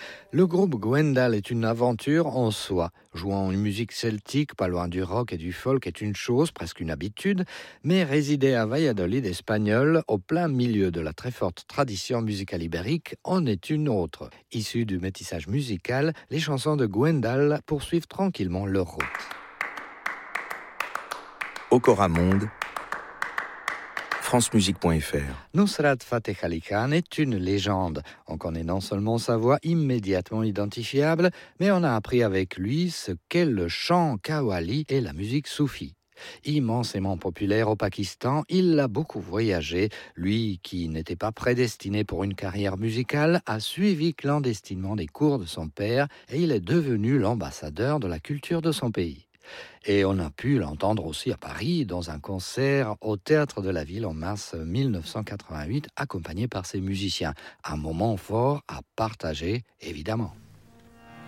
Le groupe Gwendal est une aventure en soi. Jouant une musique celtique, pas loin du rock et du folk, est une chose, presque une habitude, mais résider à Valladolid espagnol, au plein milieu de la très forte tradition musicale ibérique, en est une autre. Issues du métissage musical, les chansons de Gwendal poursuivent tranquillement leur route. Okoramonde, francemusique.fr. Nusrat Fateh Ali Khan est une légende. On connaît non seulement sa voix immédiatement identifiable, mais on a appris avec lui ce qu'est le chant qawwali et la musique soufie. Immensément populaire au Pakistan, il a beaucoup voyagé. Lui, qui n'était pas prédestiné pour une carrière musicale, a suivi clandestinement les cours de son père et il est devenu l'ambassadeur de la culture de son pays. Et on a pu l'entendre aussi à Paris dans un concert au Théâtre de la Ville en mars 1988, accompagné par ses musiciens. Un moment fort à partager, évidemment.